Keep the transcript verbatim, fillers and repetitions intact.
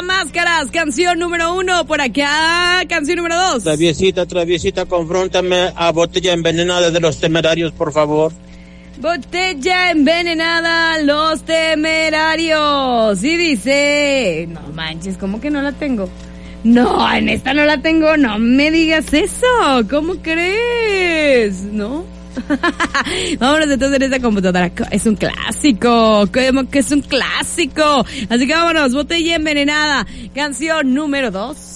Máscaras, canción número uno. Por acá, canción número dos. Traviesita, traviesita, confróntame a Botella Envenenada de Los Temerarios, por favor. Botella Envenenada, Los Temerarios. Y dice... No manches, ¿cómo que no la tengo? No, en esta no la tengo, no me digas eso. ¿Cómo crees? ¿No? Vámonos entonces en esta computadora. Es un clásico. ¿Cómo que es un clásico? Así que vámonos, Botella Envenenada, canción número dos.